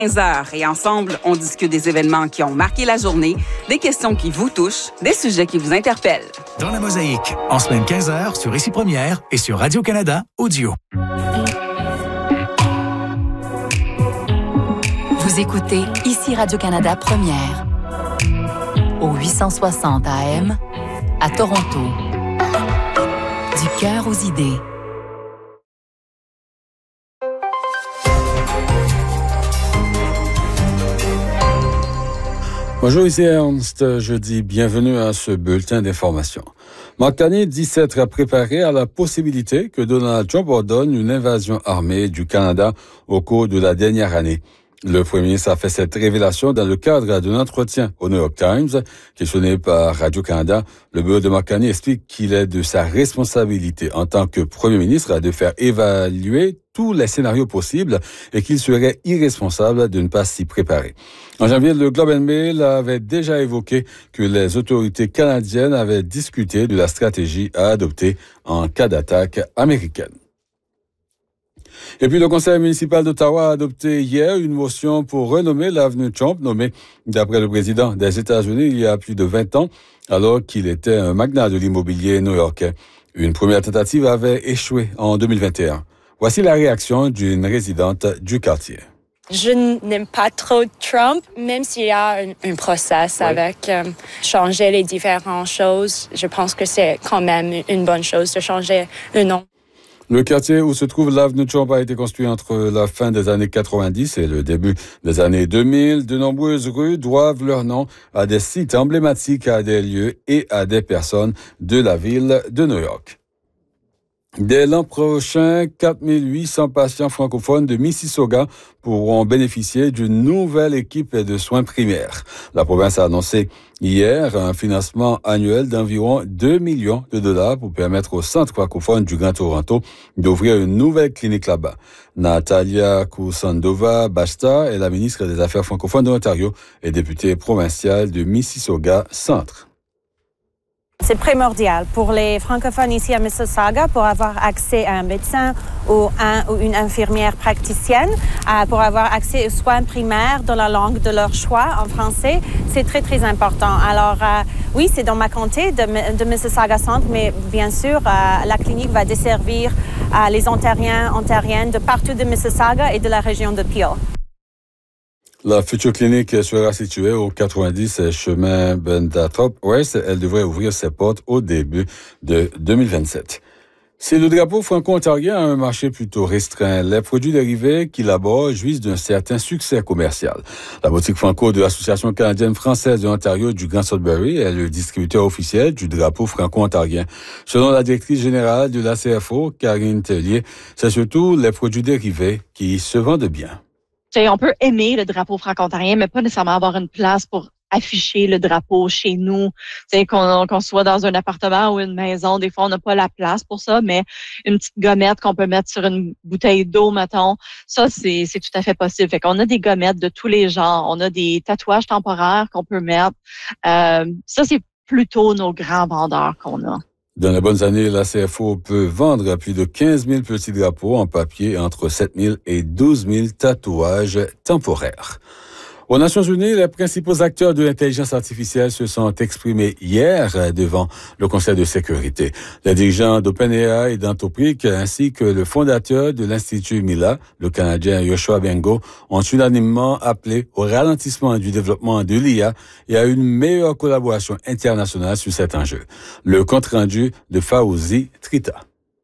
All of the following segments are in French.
15h et ensemble, on discute des événements qui ont marqué la journée, des questions qui vous touchent, des sujets qui vous interpellent. Dans la Mosaïque, en semaine 15h sur Ici Première et sur Radio-Canada Audio. Vous écoutez Ici Radio-Canada Première au 860 AM à Toronto. Du cœur aux idées. Bonjour, ici Ernst. Je dis bienvenue à ce bulletin d'information. Mark Carney dit s'être préparé à la possibilité que Donald Trump ordonne une invasion armée du Canada au cours de la dernière année. Le premier ministre a fait cette révélation dans le cadre d'un entretien au New York Times. Questionné par Radio-Canada, le bureau de Mark Carney explique qu'il est de sa responsabilité en tant que premier ministre de faire évaluer tous les scénarios possibles et qu'il serait irresponsable de ne pas s'y préparer. En janvier, le Globe and Mail avait déjà évoqué que les autorités canadiennes avaient discuté de la stratégie à adopter en cas d'attaque américaine. Et puis, le conseil municipal d'Ottawa a adopté hier une motion pour renommer l'avenue Trump, nommée d'après le président des États-Unis il y a plus de 20 ans, alors qu'il était un magnat de l'immobilier new-yorkais. Une première tentative avait échoué en 2021. Voici la réaction d'une résidente du quartier. Je n'aime pas trop Trump, même s'il y a un process avec changer les différentes choses. Je pense que c'est quand même une bonne chose de changer le nom. Le quartier où se trouve l'avenue Trump a été construit entre la fin des années 90 et le début des années 2000. De nombreuses rues doivent leur nom à des sites emblématiques, à des lieux et à des personnes de la ville de New York. Dès l'an prochain, 4800 patients francophones de Mississauga pourront bénéficier d'une nouvelle équipe de soins primaires. La province a annoncé hier un financement annuel d'environ 2 millions de dollars pour permettre au Centre francophone du Grand Toronto d'ouvrir une nouvelle clinique là-bas. Natalia Kusandova-Basta est la ministre des Affaires francophones de l'Ontario et députée provinciale de Mississauga Centre. C'est primordial pour les francophones ici à Mississauga pour avoir accès à un médecin ou une infirmière praticienne, pour avoir accès aux soins primaires dans la langue de leur choix en français. C'est très, très important. Alors, oui, c'est dans ma comté de Mississauga Centre, mais bien sûr, la clinique va desservir les Ontariens, Ontariennes de partout de Mississauga et de la région de Peel. La future clinique sera située au 90 chemin Bendatrop Ouest. Elle devrait ouvrir ses portes au début de 2027. Si le drapeau franco-ontarien a un marché plutôt restreint, les produits dérivés qu'il aborde jouissent d'un certain succès commercial. La boutique franco de l'Association canadienne-française de l'Ontario du Grand Sudbury est le distributeur officiel du drapeau franco-ontarien. Selon la directrice générale de la CFO, Karine Tellier, c'est surtout les produits dérivés qui se vendent bien. On peut aimer le drapeau franco-ontarien, mais pas nécessairement avoir une place pour afficher le drapeau chez nous. Qu'on soit dans un appartement ou une maison, des fois, on n'a pas la place pour ça, mais une petite gommette qu'on peut mettre sur une bouteille d'eau, mettons, ça, c'est tout à fait possible. Fait qu'on a des gommettes de tous les genres. On a des tatouages temporaires qu'on peut mettre. Ça, c'est plutôt nos grands vendeurs qu'on a. Dans les bonnes années, la CFO peut vendre à plus de 15 000 petits drapeaux en papier et entre 7 000 et 12 000 tatouages temporaires. Aux Nations Unies, les principaux acteurs de l'intelligence artificielle se sont exprimés hier devant le Conseil de sécurité. Les dirigeants d'OpenAI et d'Anthropic, ainsi que le fondateur de l'Institut Mila, le Canadien Yoshua Bengo, ont unanimement appelé au ralentissement du développement de l'IA et à une meilleure collaboration internationale sur cet enjeu. Le compte-rendu de Fawzi Trita.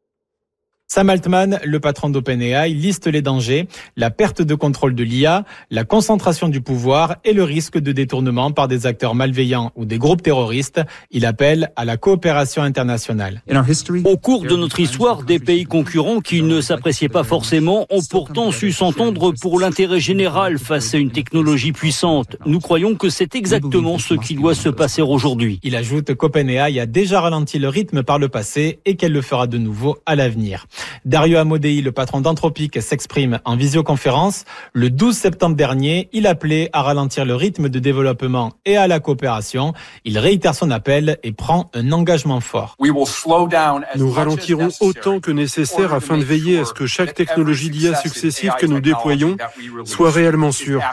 Sam Altman, le patron d'OpenAI, liste les dangers, la perte de contrôle de l'IA, la concentration du pouvoir et le risque de détournement par des acteurs malveillants ou des groupes terroristes. Il appelle à la coopération internationale. Au cours de notre histoire, des pays concurrents qui ne s'appréciaient pas forcément ont pourtant su s'entendre pour l'intérêt général face à une technologie puissante. Nous croyons que c'est exactement ce qui doit se passer aujourd'hui. Il ajoute qu'OpenAI a déjà ralenti le rythme par le passé et qu'elle le fera de nouveau à l'avenir. Dario Amodei, le patron d'Anthropic, s'exprime en visioconférence. Le 12 septembre dernier, il appelait à ralentir le rythme de développement et à la coopération. Il réitère son appel et prend un engagement fort. Nous ralentirons autant que nécessaire afin de veiller à ce que chaque technologie d'IA successive que nous déployons soit réellement sûre.